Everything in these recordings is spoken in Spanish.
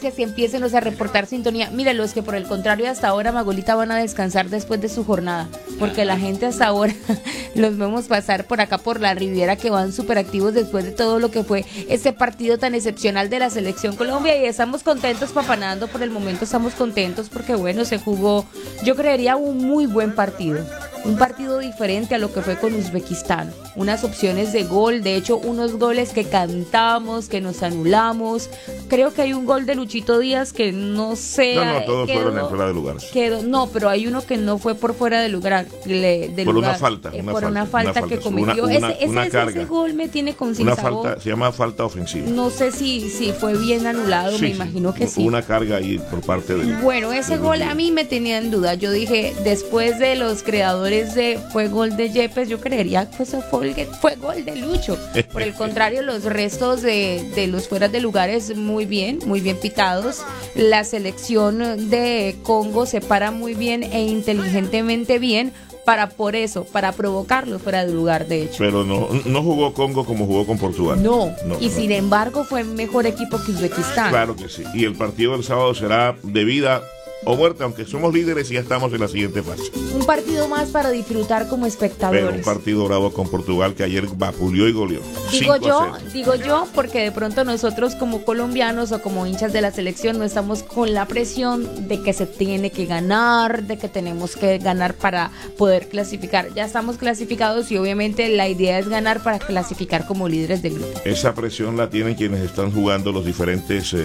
que se empiecen a reportar sintonía. Mira, los que por el contrario hasta ahora, Magolita, van a descansar después de su jornada, porque la gente hasta ahora los vemos pasar por acá por la Riviera, que van súper activos después de todo lo que fue este partido tan excepcional de la Selección Colombia, y estamos contentos, papanando, por el momento estamos contentos porque bueno, se jugó, yo creería, un muy buen partido. Un partido diferente a lo que fue con Uzbekistán. Unas opciones de gol, de hecho, unos goles que cantamos, que nos anulamos. Creo que hay un gol de Luchito Díaz que no sé. No, todos fueron en fuera de lugar. No, pero hay uno que no fue por fuera de lugar. Por una falta. Una falta que cometió. Ese gol me tiene con sin sabor. Falta, se llama falta ofensiva. No sé si fue bien anulado, me imagino que sí. Una carga ahí por parte de. Bueno, ese gol a mí me tenía en duda. Yo dije, después de los creadores fue gol de Yepes, yo creería que fue gol de Lucho. Por el contrario, los restos de los fueras de lugares muy bien pitados. La selección de Congo se para muy bien e inteligentemente bien para provocarlos fuera de lugar, de hecho. Pero no jugó Congo como jugó con Portugal. No. Sin embargo fue mejor equipo que Uzbekistán. Claro que sí. Y el partido del sábado será de vida o muerte, aunque somos líderes y ya estamos en la siguiente fase. Un partido más para disfrutar como espectadores. Pero un partido bravo con Portugal que ayer vapuleó y goleó. Digo yo, porque de pronto nosotros como colombianos o como hinchas de la selección no estamos con la presión de que se tiene que ganar, de que tenemos que ganar para poder clasificar. Ya estamos clasificados y obviamente la idea es ganar para clasificar como líderes del grupo. Esa presión la tienen quienes están jugando los diferentes...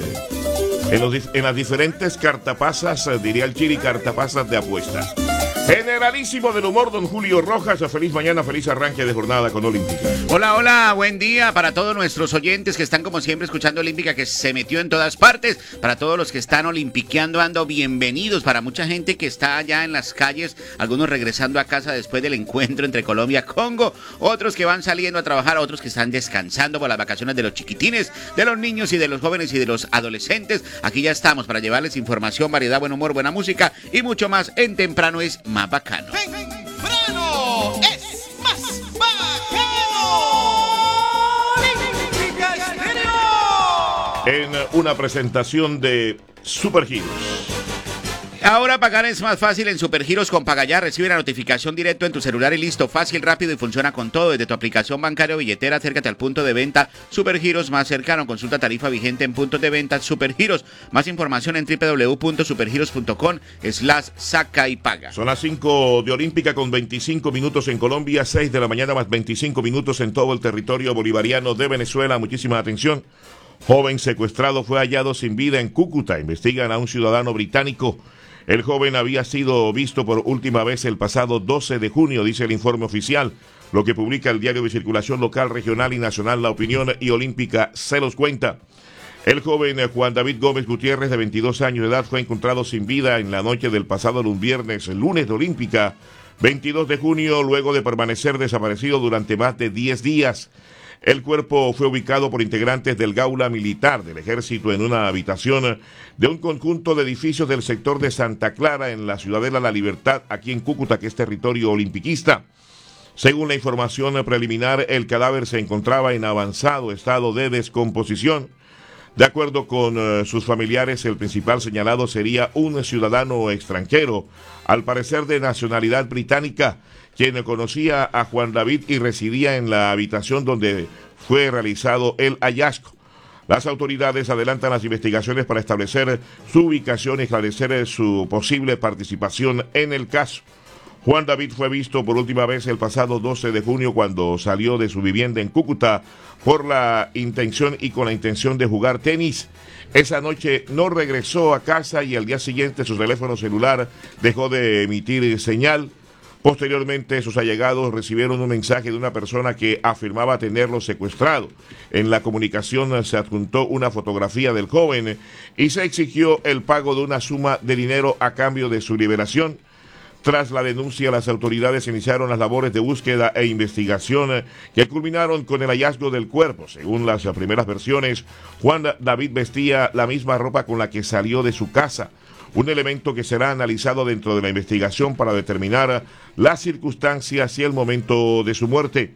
En las diferentes cartapasas, diría el Chiri, cartapasas de apuestas. Generalísimo del humor, don Julio Rojas. Feliz mañana, feliz arranque de jornada con Olímpica. Hola, buen día para todos nuestros oyentes que están como siempre escuchando Olímpica, que se metió en todas partes. Para todos los que están olimpiqueando, ando bienvenidos. Para mucha gente que está allá en las calles, algunos regresando a casa después del encuentro entre Colombia y Congo, otros que van saliendo a trabajar, otros que están descansando por las vacaciones de los chiquitines, de los niños y de los jóvenes y de los adolescentes. Aquí ya estamos para llevarles información, variedad, buen humor, buena música y mucho más en Temprano es Más Bacano. Temprano es más bacano. Olímpica Estéreo. En una presentación de Supergiros. Ahora pagar es más fácil en Supergiros con Pagayá. Recibe la notificación directo en tu celular y listo, fácil, rápido y funciona con todo. Desde tu aplicación bancaria o billetera, acércate al punto de venta Supergiros más cercano. Consulta tarifa vigente en puntos de venta Supergiros. Más información en www.supergiros.com/saca y paga. Son las 5 de Olímpica con 25 minutos en Colombia, 6 de la mañana más 25 minutos en todo el territorio bolivariano de Venezuela. Muchísima atención. Joven secuestrado fue hallado sin vida en Cúcuta. Investigan a un ciudadano británico. El joven había sido visto por última vez el pasado 12 de junio, dice el informe oficial, lo que publica el diario de circulación local, regional y nacional La Opinión, y Olímpica se los cuenta. El joven Juan David Gómez Gutiérrez, de 22 años de edad, fue encontrado sin vida en la noche del pasado lunes de Olímpica, 22 de junio, luego de permanecer desaparecido durante más de 10 días. El cuerpo fue ubicado por integrantes del Gaula Militar del Ejército en una habitación de un conjunto de edificios del sector de Santa Clara en la Ciudadela La Libertad, aquí en Cúcuta, que es territorio olimpiquista. Según la información preliminar, el cadáver se encontraba en avanzado estado de descomposición. De acuerdo con sus familiares, el principal señalado sería un ciudadano extranjero, al parecer de nacionalidad británica, quien conocía a Juan David y residía en la habitación donde fue realizado el hallazgo. Las autoridades adelantan las investigaciones para establecer su ubicación y esclarecer su posible participación en el caso. Juan David fue visto por última vez el pasado 12 de junio cuando salió de su vivienda en Cúcuta por la intención de jugar tenis. Esa noche no regresó a casa y al día siguiente su teléfono celular dejó de emitir señal. Posteriormente, sus allegados recibieron un mensaje de una persona que afirmaba tenerlo secuestrado. En la comunicación se adjuntó una fotografía del joven y se exigió el pago de una suma de dinero a cambio de su liberación. Tras la denuncia, las autoridades iniciaron las labores de búsqueda e investigación que culminaron con el hallazgo del cuerpo. Según las primeras versiones, Juan David vestía la misma ropa con la que salió de su casa. Un elemento que será analizado dentro de la investigación para determinar las circunstancias y el momento de su muerte.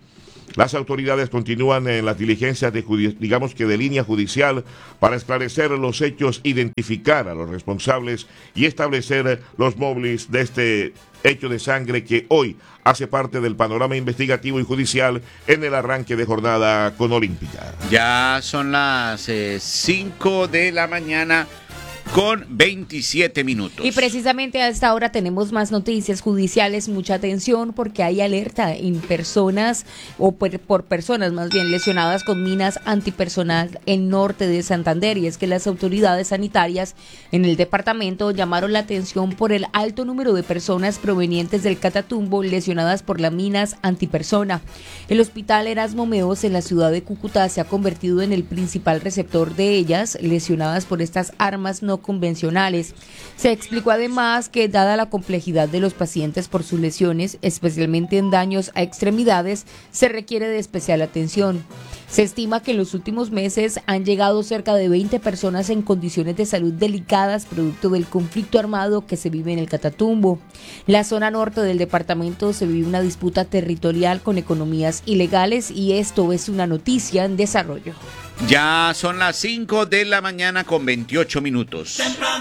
Las autoridades continúan en las diligencias de línea judicial para esclarecer los hechos, identificar a los responsables y establecer los móviles de este hecho de sangre que hoy hace parte del panorama investigativo y judicial en el arranque de jornada con Olímpica. Ya son las 5 de la mañana con 27 minutos. Y precisamente a esta hora tenemos más noticias judiciales. Mucha atención porque hay alerta en personas o por personas más bien lesionadas con minas antipersonal en norte de Santander. Y es que las autoridades sanitarias en el departamento llamaron la atención por el alto número de personas provenientes del Catatumbo lesionadas por las minas antipersona. El hospital Erasmo Meos en la ciudad de Cúcuta se ha convertido en el principal receptor de ellas lesionadas por estas armas no convencionales. Se explicó además que dada la complejidad de los pacientes por sus lesiones, especialmente en daños a extremidades, se requiere de especial atención. Se estima que en los últimos meses han llegado cerca de 20 personas en condiciones de salud delicadas producto del conflicto armado que se vive en el Catatumbo. La zona norte del departamento se vive una disputa territorial con economías ilegales y esto es una noticia en desarrollo. Ya son las 5 de la mañana con 28 minutos.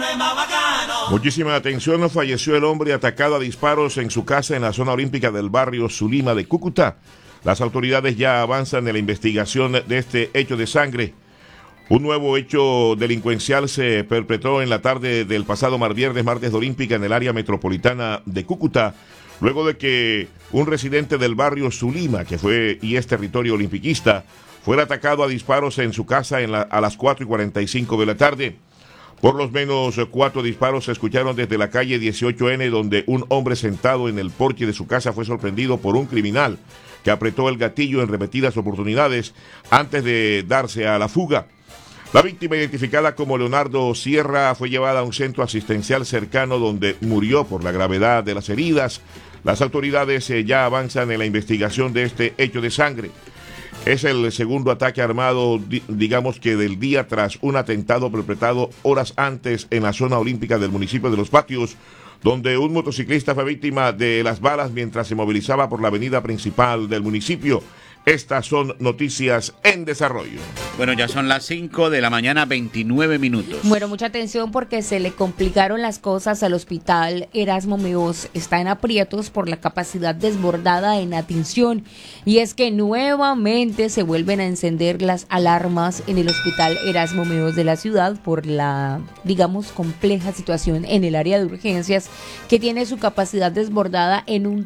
Muchísima atención, falleció el hombre atacado a disparos en su casa en la zona olímpica del barrio Zulima de Cúcuta. Las autoridades ya avanzan en la investigación de este hecho de sangre. Un nuevo hecho delincuencial se perpetró en la tarde del pasado martes de Olímpica en el área metropolitana de Cúcuta, luego de que un residente del barrio Zulima, que fue y es territorio olimpiquista, fuera atacado a disparos en su casa a las 4:45 de la tarde. Por lo menos 4 disparos se escucharon desde la calle 18N, donde un hombre sentado en el porche de su casa fue sorprendido por un criminal que apretó el gatillo en repetidas oportunidades antes de darse a la fuga. La víctima, identificada como Leonardo Sierra, fue llevada a un centro asistencial cercano donde murió por la gravedad de las heridas. Las autoridades ya avanzan en la investigación de este hecho de sangre. Es el segundo ataque armado, del día tras un atentado perpetrado horas antes en la zona olímpica del municipio de Los Patios, donde un motociclista fue víctima de las balas mientras se movilizaba por la avenida principal del municipio. Estas son noticias en desarrollo. Bueno, ya son las 5 de la mañana, 29 minutos. Bueno, mucha atención porque se le complicaron las cosas al hospital Erasmo Meos. Está en aprietos por la capacidad desbordada en atención. Y es que nuevamente se vuelven a encender las alarmas en el hospital Erasmo Meos de la ciudad por la, compleja situación en el área de urgencias que tiene su capacidad desbordada en un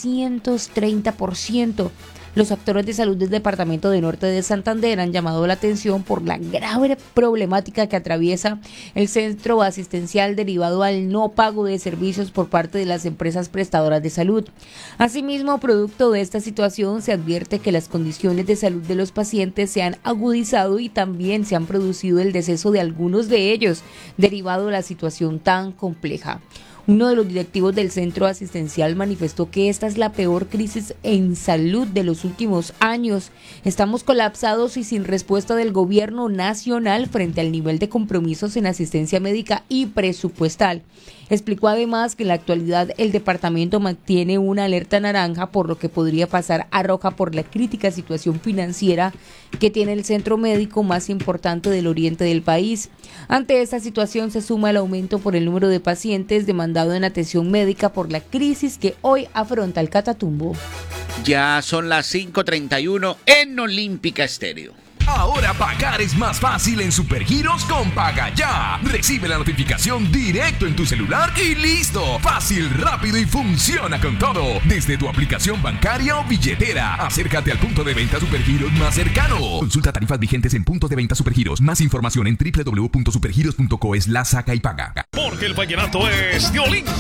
330%. Los actores de salud del departamento de Norte de Santander han llamado la atención por la grave problemática que atraviesa el centro asistencial derivado al no pago de servicios por parte de las empresas prestadoras de salud. Asimismo, producto de esta situación, se advierte que las condiciones de salud de los pacientes se han agudizado y también se han producido el deceso de algunos de ellos, derivado de la situación tan compleja. Uno de los directivos del centro asistencial manifestó que esta es la peor crisis en salud de los últimos años. Estamos colapsados y sin respuesta del gobierno nacional frente al nivel de compromisos en asistencia médica y presupuestal. Explicó además que en la actualidad el departamento mantiene una alerta naranja, por lo que podría pasar a roja por la crítica situación financiera que tiene el centro médico más importante del oriente del país. Ante esta situación se suma el aumento por el número de pacientes demandado en atención médica por la crisis que hoy afronta el Catatumbo. Ya son las 5:31 en Olímpica Estéreo. Ahora pagar es más fácil en Supergiros con Paga Ya. Recibe la notificación directo en tu celular y listo. Fácil, rápido y funciona con todo. Desde tu aplicación bancaria o billetera. Acércate al punto de venta Supergiros más cercano. Consulta tarifas vigentes en puntos de venta Supergiros. Más información en www.supergiros.co/saca y paga. Porque el vallenato es de Olímpica.